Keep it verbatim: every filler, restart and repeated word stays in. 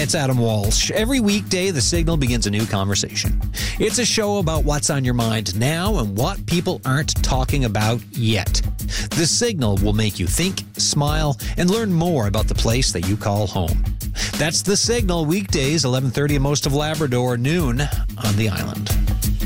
it's Adam Walsh. Every weekday, The Signal begins a new conversation. It's a show about what's on your mind now and what people aren't talking about yet. The Signal will make you think, smile, and learn more about the place that you call home. That's The Signal, weekdays, eleven thirty in most of Labrador, noon on the island.